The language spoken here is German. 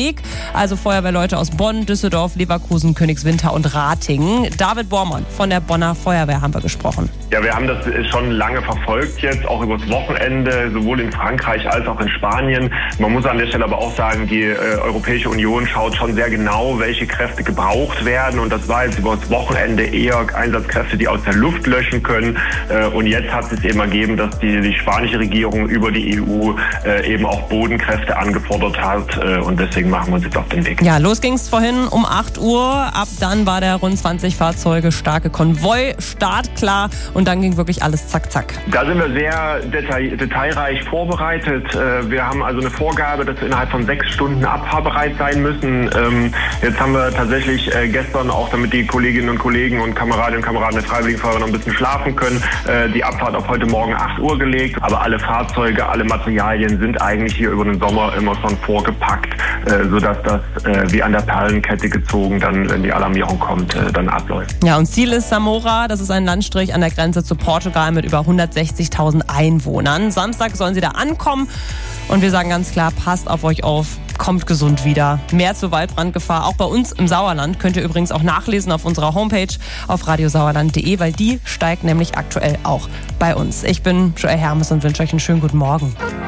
Weg. Also Feuerwehrleute aus Bonn, Düsseldorf, Leverkusen, Königswinter und Ratingen. David Bormann von der Bonner Feuerwehr haben wir gesprochen. Ja, wir haben das schon lange verfolgt jetzt, auch übers Wochenende, sowohl in Frankreich als auch in Spanien. Man muss an der Stelle aber auch sagen, die Europäische Union schaut schon sehr genau, welche Kräfte gebraucht werden. Und das war jetzt über das Wochenende eher Einsatzkräfte, die aus der Luft löschen können. Und jetzt hat es eben ergeben, dass die spanische Regierung über die EU eben auch Bodenkräfte angefordert hat. Und deswegen machen wir uns jetzt auf den Weg. Ja, los ging's vorhin um 8 Uhr. Ab dann war der rund 20 Fahrzeuge starke Konvoi startklar. Und dann ging wirklich alles zack, zack. Da sind wir sehr detailreich vorbereitet. Wir haben also eine Vorgabe, dass wir innerhalb von 6 Stunden abfahrbereit sein müssen. Jetzt haben wir tatsächlich gestern, auch damit die Kolleginnen und Kollegen und Kameradinnen und Kameraden der Freiwilligen Feuerwehr noch ein bisschen schlafen können, die Abfahrt auf heute Morgen 8 Uhr gelegt. Aber alle Fahrzeuge, alle Materialien sind eigentlich hier über den Sommer immer schon vorgepackt, sodass das wie an der Perlenkette gezogen dann, wenn die Alarmierung kommt, dann abläuft. Ja, und Ziel ist Samora. Das ist ein Landstrich an der Grenze zu Portugal mit über 160.000 Einwohnern. Samstag sollen sie da ankommen. Und wir sagen ganz klar, passt auf euch auf, kommt gesund wieder. Mehr zur Waldbrandgefahr, auch bei uns im Sauerland, könnt ihr übrigens auch nachlesen auf unserer Homepage auf radiosauerland.de, weil die steigt nämlich aktuell auch bei uns. Ich bin Joelle Hermes und wünsche euch einen schönen guten Morgen.